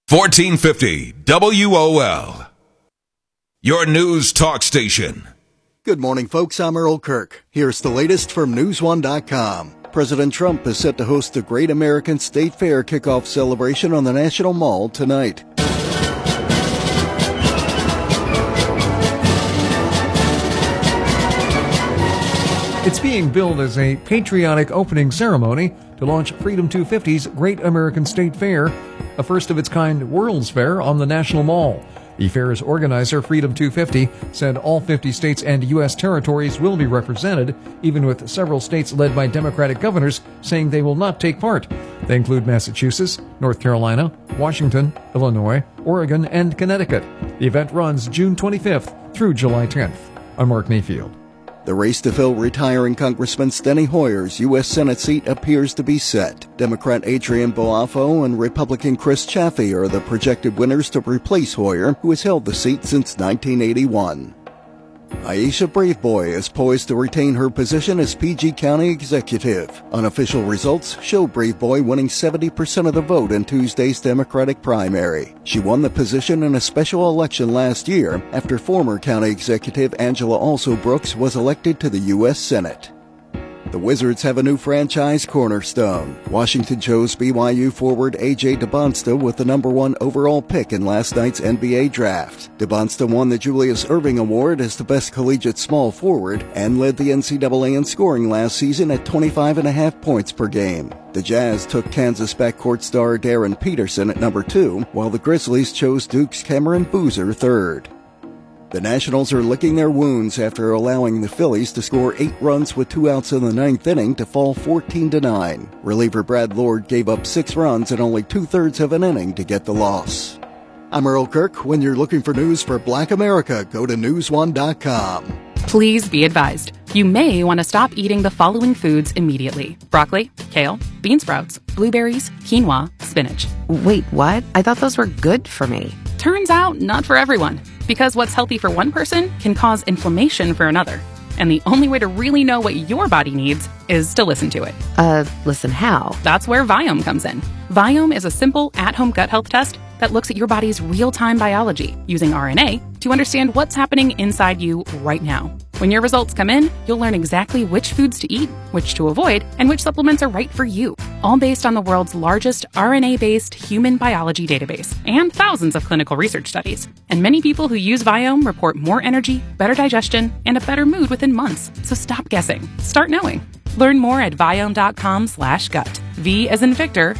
1450 WOL. Your news talk station. Good morning, folks. I'm Earl Kirk. Here's the latest from NewsOne.com. President Trump is set to host the Great American State Fair kickoff celebration on the National Mall tonight. It's being billed as a patriotic opening ceremony to launch Freedom 250's Great American State Fair, a first-of-its-kind World's Fair on the National Mall. The fair's organizer, Freedom 250, said all 50 states and U.S. territories will be represented, even with several states led by Democratic governors saying they will not take part. They include Massachusetts, North Carolina, Washington, Illinois, Oregon, and Connecticut. The event runs June 25th through July 10th. I'm Mark Mayfield. The race to fill retiring Congressman Steny Hoyer's U.S. Senate seat appears to be set. Democrat Adrian Boafo and Republican Chris Chaffee are the projected winners to replace Hoyer, who has held the seat since 1981. Aisha Braveboy is poised to retain her position as PG County Executive. Unofficial results show Braveboy winning 70% of the vote in Tuesday's Democratic primary. She won the position in a special election last year after former County Executive Angela Also Brooks was elected to the U.S. Senate. The Wizards have a new franchise cornerstone. Washington chose BYU forward A.J. DeBonsta with the number 1 overall pick in last night's NBA draft. DeBonsta won the Julius Erving Award as the best collegiate small forward and led the NCAA in scoring last season at 25.5 points per game. The Jazz took Kansas backcourt star Darren Peterson at number 2, while the Grizzlies chose Duke's Cameron Boozer third. The Nationals are licking their wounds after allowing the Phillies to score 8 runs with 2 outs in the 9th inning to fall 14-9. Reliever Brad Lord gave up 6 runs in only 2/3 of an inning to get the loss. I'm Earl Kirk. When you're looking for news for Black America, go to NewsOne.com. Please be advised, you may want to stop eating the following foods immediately: broccoli, kale, bean sprouts, blueberries, quinoa, spinach. Wait, what? I thought those were good for me. Turns out, not for everyone. Because what's healthy for one person can cause inflammation for another. And the only way to really know what your body needs is to listen to it. Listen how? That's where Viome comes in. Viome is a simple, at-home gut health test that looks at your body's real-time biology using RNA to understand what's happening inside you right now. When your results come in, you'll learn exactly which foods to eat, which to avoid, and which supplements are right for you, all based on the world's largest RNA-based human biology database and thousands of clinical research studies. And many people who use Viome report more energy, better digestion, and a better mood within months. So stop guessing. Start knowing. Learn more at Viome.com/gut. V as in Victor,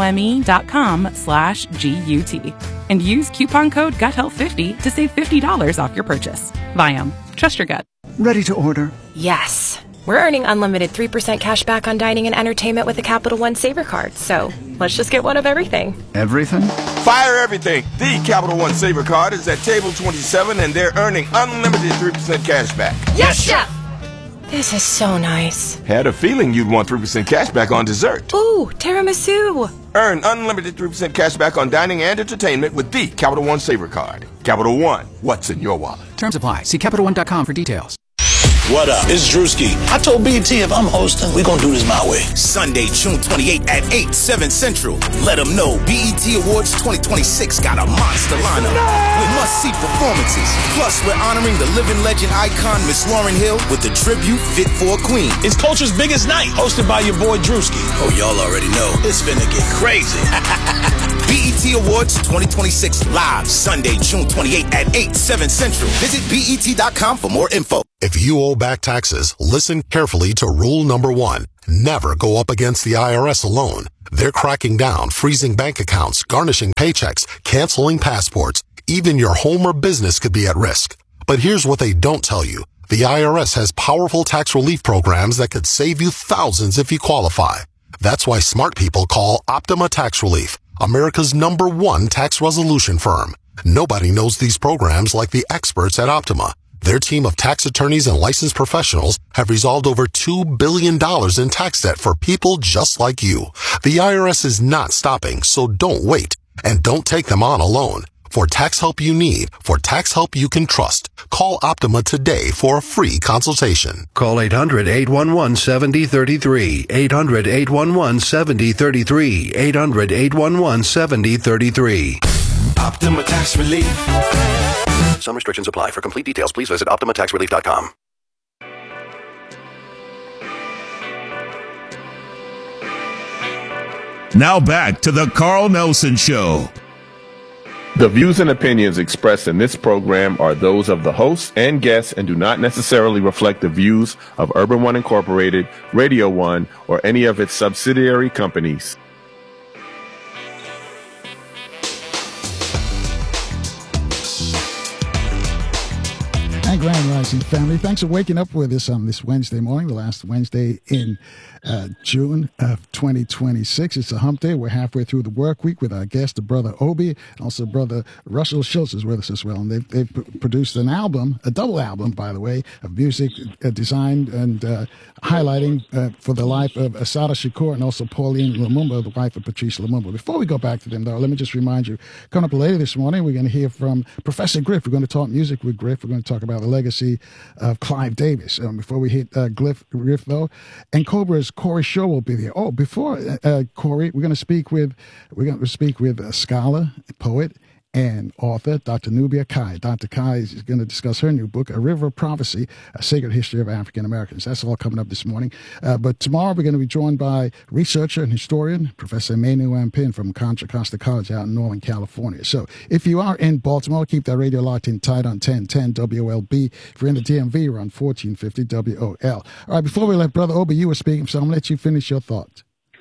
IOME.com/GUT. And use coupon code GUTHEALTH50 to save $50 off your purchase. Viome. Trust your gut. Ready to order? Yes. We're earning unlimited 3% cash back on dining and entertainment with a Capital One Saver card, so let's just get one of everything. Everything? Fire everything! The Capital One Saver card is at table 27 and they're earning unlimited 3% cash back. Yes, Chef! This is so nice. Had a feeling you'd want 3% cash back on dessert. Ooh, tiramisu! Earn unlimited 3% cash back on dining and entertainment with the Capital One Saver card. Capital One, what's in your wallet? Terms apply. See CapitalOne.com for details. What up? It's Drewski. I told BT if I'm hosting, we're going to do this my way. Sunday, June 28th at 8, 7 Central. Let them know BET Awards 2026 got a monster lineup with must-see performances. Plus, we're honoring the living legend icon, Miss Lauryn Hill, with the tribute Fit for a Queen. It's Culture's biggest night, hosted by your boy Drewski. Oh, y'all already know. It's finna get crazy. BET Awards 2026 live Sunday, June 28th at 8, 7 Central. Visit BET.com for more info. If you owe back taxes, listen carefully to rule number 1. Never go up against the IRS alone. They're cracking down, freezing bank accounts, garnishing paychecks, canceling passports. Even your home or business could be at risk. But here's what they don't tell you. The IRS has powerful tax relief programs that could save you thousands if you qualify. That's why smart people call Optima Tax Relief, America's #1 tax resolution firm. Nobody knows these programs like the experts at Optima. Their team of tax attorneys and licensed professionals have resolved over $2 billion in tax debt for people just like you. The IRS is not stopping, so don't wait. And don't take them on alone. For tax help you need, for tax help you can trust, call Optima today for a free consultation. Call 800-811-7033. 800-811-7033. 800-811-7033. Optima Tax Relief. Some restrictions apply. For complete details, please visit OptimaTaxRelief.com. Now back to the Carl Nelson Show. The views and opinions expressed in this program are those of the hosts and guests and do not necessarily reflect the views of Urban One Incorporated, Radio One, or any of its subsidiary companies. And Grand Rising family, thanks for waking up with us on this Wednesday morning, the last Wednesday in June of 2026. It's a hump day. We're halfway through the work week with our guest, Brother Obi, also Brother Russell Schultz is with us as well. And they've produced an album, a double album, by the way, of music designed and highlighting for the life of Assata Shakur and also Pauline Lumumba, the wife of Patrice Lumumba. Before we go back to them, though, let me just remind you, coming up later this morning, we're going to hear from Professor Griff. We're going to talk music with Griff. We're going to talk about the legacy of Clive Davis. Before we hit Griff, though, and Cobra's Corey Shaw will be there. Oh, before Corey, we're going to speak with a scholar, poet, and author, Dr. Nubia Kai. Dr. Kai is going to discuss her new book, A River of Prophecy, A Sacred History of African Americans. That's all coming up this morning. But tomorrow we're going to be joined by researcher and historian, Professor Emmanuel Ampin from Contra Costa College out in Northern California. So if you are in Baltimore, keep that radio locked in tight on 1010 WLB. If you're in the DMV, we're on 1450 WOL. All right, before we let Brother Obi, you were speaking, so I'm going to let you finish your thoughts.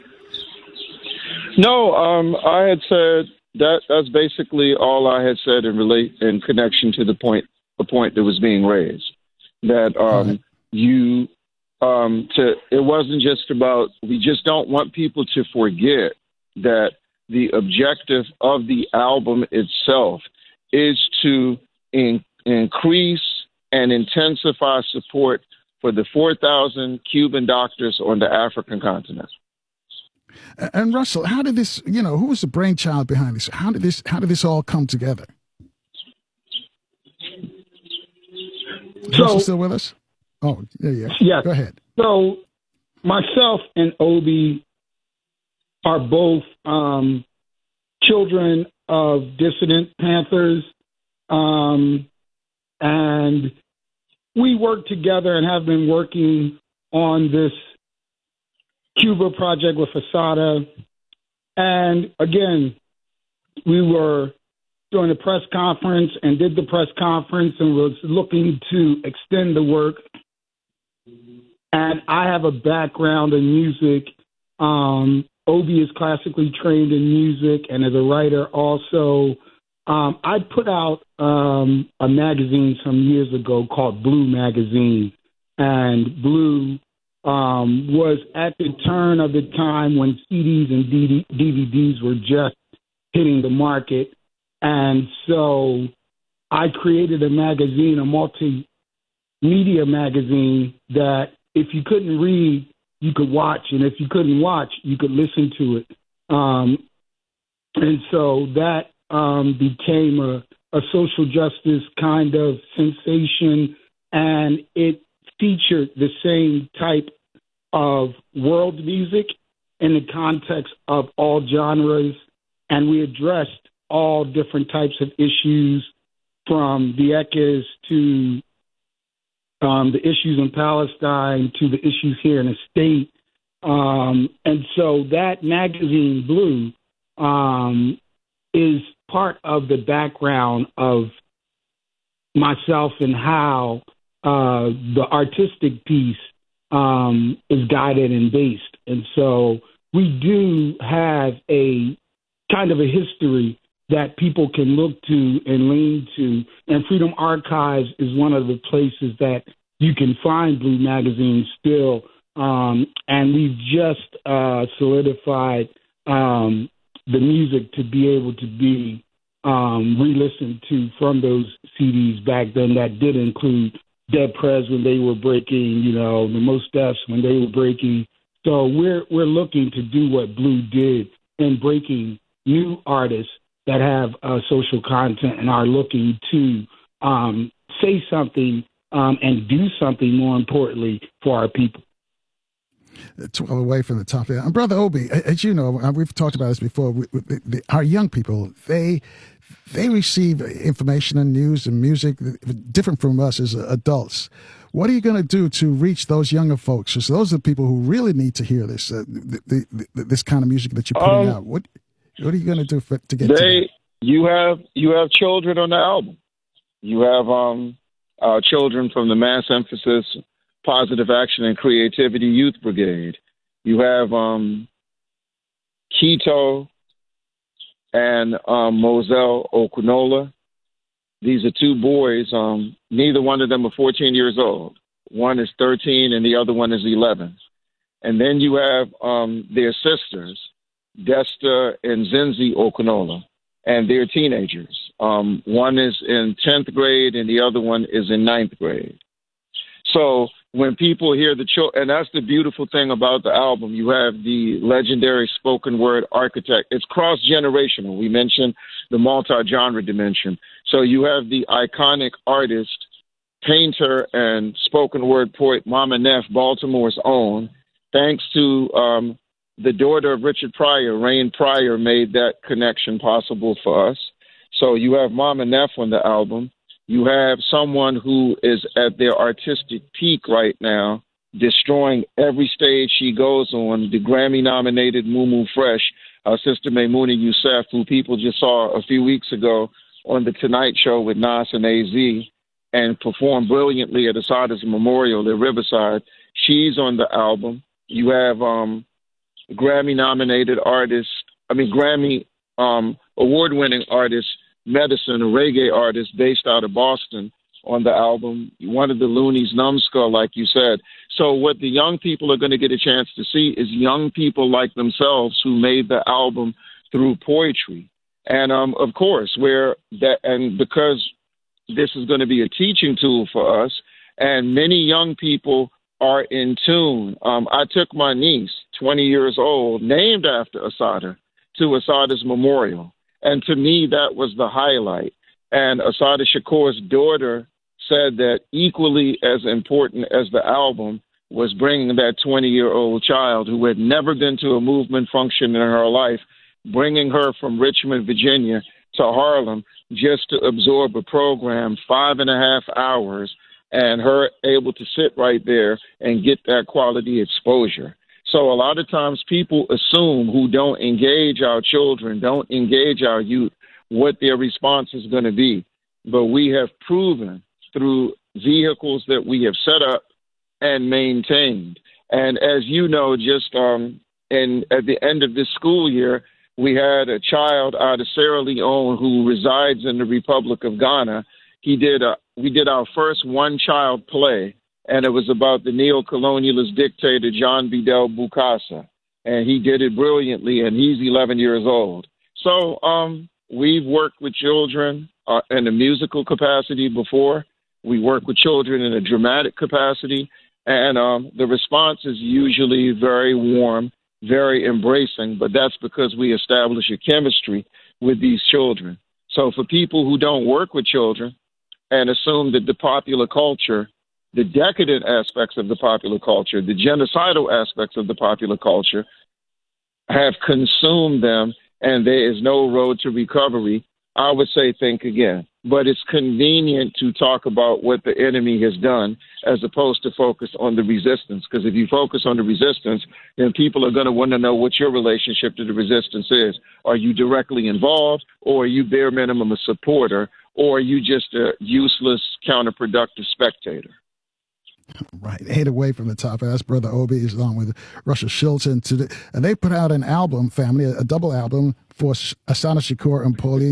No, I had said that's basically all I had said in connection to the point that was being raised. That it wasn't just about, we just don't want people to forget that the objective of the album itself is to increase and intensify support for the 4,000 Cuban doctors on the African continent. And Russell, how did this, who was the brainchild behind this? How did this all come together? Russell still with us? Oh, yeah. Yes. Go ahead. So myself and Obi are both children of dissident Panthers. And we work together and have been working on this Cuba project with Assata. And again, we were doing a press conference and did the press conference and was looking to extend the work. And I have a background in music. Obi is classically trained in music and as a writer also. I put out a magazine some years ago called Blue Magazine. And Blue was at the turn of the time when CDs and DVDs were just hitting the market. And so I created a magazine, a multimedia magazine that if you couldn't read, you could watch. And if you couldn't watch, you could listen to it. And so that became a social justice kind of sensation. And it featured the same type of world music in the context of all genres. And we addressed all different types of issues from the Ekes to the issues in Palestine to the issues here in the state. And so that magazine, Blue, is part of the background of myself and how the artistic piece is guided and based. And so we do have a kind of a history that people can look to and lean to. And Freedom Archives is one of the places that you can find Blue Magazine still. And we've just solidified the music to be able to be re-listened to from those CDs back then. That did include Dead Prez when they were breaking, the Mos Defs when they were breaking. So we're looking to do what Blue did in breaking new artists that have social content and are looking to say something and do something, more importantly, for our people. 12 away from the top. And Brother Obi, as you know, we've talked about this before. Our young people, they receive information and news and music different from us as adults. What are you going to do to reach those younger folks? Because those are the people who really need to hear this this kind of music that you're putting out. What are you going to do to get to that? You have children on the album. You have children from the Mass Emphasis, Positive Action and Creativity Youth Brigade. You have Keto and Moselle Okunola. These are two boys. Neither one of them are 14 years old. One is 13 and the other one is 11. And then you have their sisters, Desta and Zinzi Okunola, and they're teenagers. One is in 10th grade and the other one is in 9th grade. So when people hear and that's the beautiful thing about the album, you have the legendary spoken word architect. It's cross-generational. We mentioned the multi-genre dimension. So you have the iconic artist, painter, and spoken word poet Mama Neff, Baltimore's own. Thanks to the daughter of Richard Pryor, Rain Pryor, made that connection possible for us. So you have Mama Neff on the album. You have someone who is at their artistic peak right now, destroying every stage she goes on, the Grammy-nominated Mumu Fresh, our sister Maimouna Youssef, who people just saw a few weeks ago on The Tonight Show with Nas and AZ, and performed brilliantly at Asada's Memorial at Riverside. She's on the album. You have Grammy-nominated artist, Grammy award-winning artist, Medicine, a reggae artist based out of Boston, on the album. One of the Loonies, Numbskull, like you said. So what the young people are going to get a chance to see is young people like themselves who made the album through poetry. And of course, because this is going to be a teaching tool for us, and many young people are in tune. I took my niece, 20 years old, named after Assata, to Asada's memorial. And to me, that was the highlight. And Assata Shakur's daughter said that equally as important as the album was bringing that 20-year-old child who had never been to a movement function in her life, bringing her from Richmond, Virginia to Harlem just to absorb a program, 5.5 hours, and her able to sit right there and get that quality exposure. So a lot of times people assume who don't engage our children, don't engage our youth, what their response is going to be. But we have proven through vehicles that we have set up and maintained. And as you know, just at the end of this school year, we had a child out of Sierra Leone who resides in the Republic of Ghana. We did our first one-child play, and it was about the neo-colonialist dictator John Fidel Bukasa. And he did it brilliantly, and he's 11 years old. So we've worked with children in a musical capacity before. We work with children in a dramatic capacity, and the response is usually very warm, very embracing, but that's because we establish a chemistry with these children. So for people who don't work with children and assume that the popular culture, the decadent aspects of the popular culture, the genocidal aspects of the popular culture have consumed them and there is no road to recovery, I would say think again. But it's convenient to talk about what the enemy has done as opposed to focus on the resistance. Because if you focus on the resistance, then people are going to want to know what your relationship to the resistance is. Are you directly involved, or are you bare minimum a supporter, or are you just a useless, counterproductive spectator? Right, 8 away from the top. That's Brother Obi is along with Russia Shilton. And they put out an album, family, a double album for Assata Shakur and Pauline